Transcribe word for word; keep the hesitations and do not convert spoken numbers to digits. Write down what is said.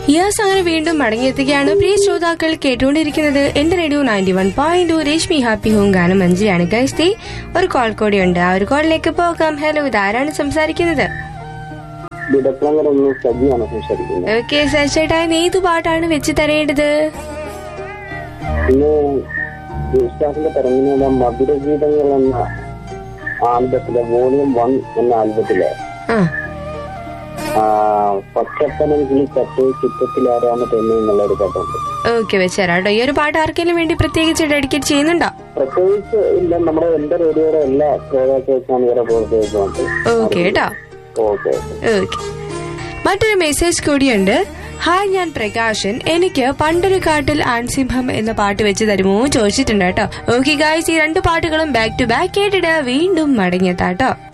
യാസ് അങ്ങനെ വീണ്ടും മടങ്ങിയെത്തുകയാണ്. പ്രിയ ശ്രോതാക്കൾ കേട്ടുകൊണ്ടിരിക്കുന്നത് എന്റെ radio ninety one point Rashmi happy home ഗാനം മഞ്ജരിയാണ്. ഗൈസ് ഒരു കോൾ കൂടിയുണ്ട്, ആ ഒരു കോളിലേക്ക് പോകാം. ഹലോ, ഇതാരാണ് സംസാരിക്കുന്നത്? ഓക്കെ സച്ചേട്ടാ, ഏത് പാട്ടാണ് വെച്ച് തരേണ്ടത്? മധുരഗീതങ്ങൾ എന്ന ആൽബത്തിലെ വോളിയം വൺ എന്ന ആൽബത്തിലെ പച്ചപ്പനം കിളി കത്ത് ചിത്രത്തിലാരാണ് തന്നെ എന്നുള്ള ഒരു പാട്ടുണ്ട്. ഓക്കെ വെച്ചാരാട്ടോ. ഈ ഒരു പാട്ട് ആർക്കെങ്കിലും വേണ്ടി പ്രത്യേകിച്ച് ഡെഡിക്കേറ്റ് ചെയ്യുന്നുണ്ടോ? പ്രത്യേകിച്ച് ഇല്ല, നമ്മുടെ എന്റെ റേഡിയോയുടെ എല്ലാ ശ്രോതാക്കൾക്കാണ് ഇവരെ പുറത്തേക്ക്. ഓക്കെ കേട്ടോ. Okay okay. മറ്റൊരു മെസ്സേജ് കൂടിയുണ്ട്. ഹായ്, ഞാൻ പ്രകാശൻ. എനിക്ക് പണ്ടൊരു കാട്ടിൽ ആൺസിംഹം എന്ന പാട്ട് വെച്ച് തരുമോ ചോദിച്ചിട്ടുണ്ട് കേട്ടോ. ഓക്കെ ഗായ്സ്, ഈ രണ്ട് പാട്ടുകളും ബാക്ക് ടു ബാക്ക് കേട്ടിട്ട് വീണ്ടും മടങ്ങിയെത്താട്ടോ.